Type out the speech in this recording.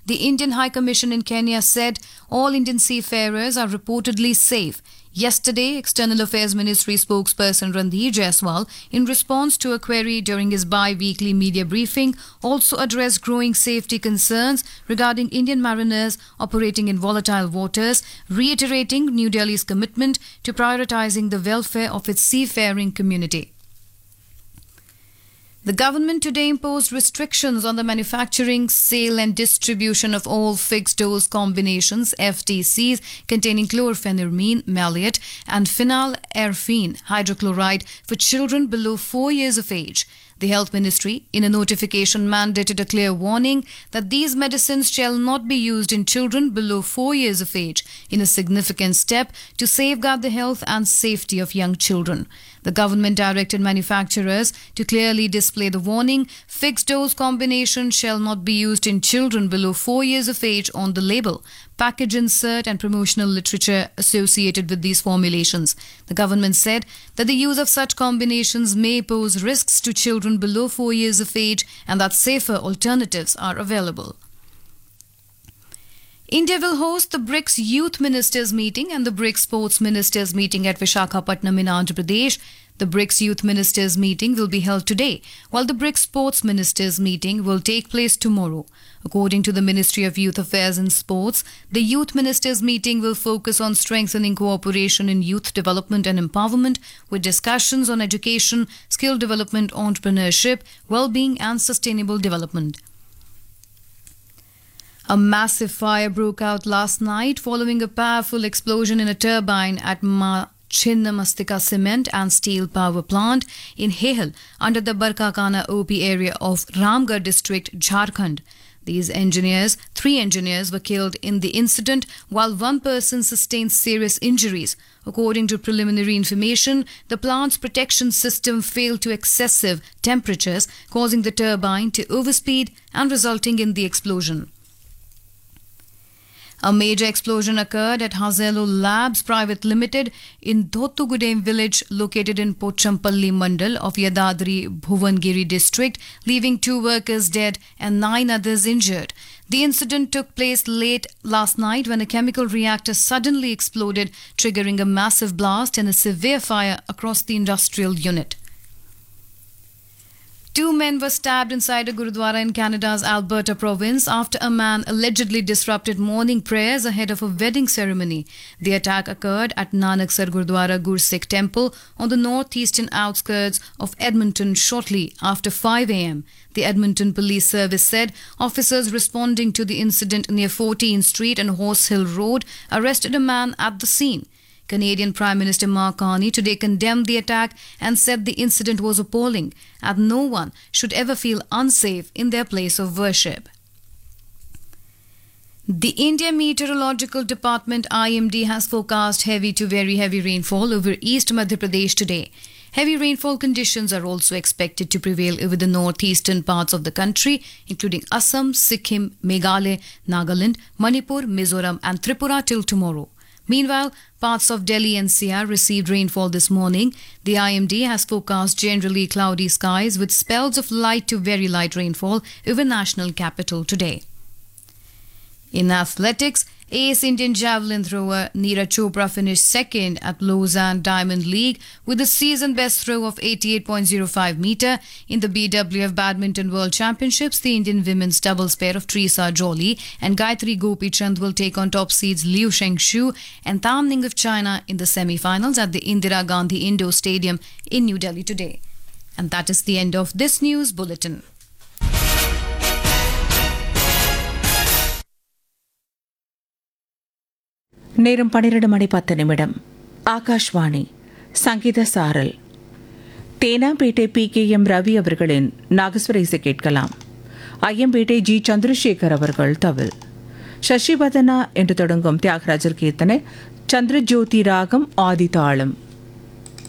The Indian High Commission in Kenya said all Indian seafarers are reportedly safe. Yesterday, External Affairs Ministry spokesperson Randhir Jaiswal, in response to a query during his bi-weekly media briefing, also addressed growing safety concerns regarding Indian mariners operating in volatile waters, reiterating New Delhi's commitment to prioritizing the welfare of its seafaring community. The government today imposed restrictions on the manufacturing, sale and distribution of all fixed-dose combinations (FDCs) containing chlorpheniramine, maleate and phenylephrine hydrochloride for children below 4 years of age. The Health Ministry, in a notification, mandated a clear warning that these medicines shall not be used in children below 4 years of age, in a significant step to safeguard the health and safety of young children. The government directed manufacturers to clearly display the warning, fixed-dose combination shall not be used in children below 4 years of age on the label, package insert and promotional literature associated with these formulations. The government said that the use of such combinations may pose risks to children below 4 years of age and that safer alternatives are available. India will host the BRICS Youth Ministers meeting and the BRICS Sports Ministers meeting at Visakhapatnam in Andhra Pradesh. The BRICS Youth Ministers meeting will be held today, while the BRICS Sports Ministers meeting will take place tomorrow. According to the Ministry of Youth Affairs and Sports, the Youth Ministers meeting will focus on strengthening cooperation in youth development and empowerment, with discussions on education, skill development, entrepreneurship, well-being and sustainable development. A massive fire broke out last night following a powerful explosion in a turbine at Chinnamastika Cement and Steel Power Plant in Hehel under the Barkakana OP area of Ramgarh district, Jharkhand. Three engineers were killed in the incident while one person sustained serious injuries. According to preliminary information, the plant's protection system failed to excessive temperatures, causing the turbine to overspeed and resulting in the explosion. A major explosion occurred at Hazelo Labs Private Limited in Dhotugudem village located in Pochampalli Mandal of Yadadri Bhuvangiri district, leaving 2 workers dead and 9 others injured. The incident took place late last night when a chemical reactor suddenly exploded, triggering a massive blast and a severe fire across the industrial unit. 2 men were stabbed inside a Gurudwara in Canada's Alberta province after a man allegedly disrupted morning prayers ahead of a wedding ceremony. The attack occurred at Nanaksar Gurudwara Gursikh Temple on the northeastern outskirts of Edmonton shortly after 5 a.m. The Edmonton Police Service said officers responding to the incident near 14th Street and Horse Hill Road arrested a man at the scene. Canadian Prime Minister Mark Carney today condemned the attack and said the incident was appalling and no one should ever feel unsafe in their place of worship. The India Meteorological Department IMD has forecast heavy to very heavy rainfall over East Madhya Pradesh today. Heavy rainfall conditions are also expected to prevail over the northeastern parts of the country, including Assam, Sikkim, Meghalaya, Nagaland, Manipur, Mizoram and Tripura till tomorrow. Meanwhile, parts of Delhi NCR received rainfall this morning. The IMD has forecast generally cloudy skies with spells of light to very light rainfall over national capital today. In athletics, ace Indian javelin thrower Neeraj Chopra finished second at Lausanne Diamond League with a season-best throw of 88.05 meter. In the BWF Badminton World Championships, the Indian women's doubles pair of Teresa Jolie and Gayatri Gopichand will take on top seeds Liu Shengshu and Tan Ning of China in the semi-finals at the Indira Gandhi Indoor Stadium in New Delhi today. And that is the end of this news bulletin. நேரம் 12:10 ஆகாஷ்வாணி சங்கீத சாரல். Teynampet PKM Ravi அவர்களின் நாகஸ்வர இசை கேட்கலாம். Ayyampettai G Chandrasekhar அவர்கள் தவில். சசிவதனா என்று தொடங்கும் தியாகராஜர் கீர்த்தனை சந்திரஜோதி ராகம் ஆதி தாளம்.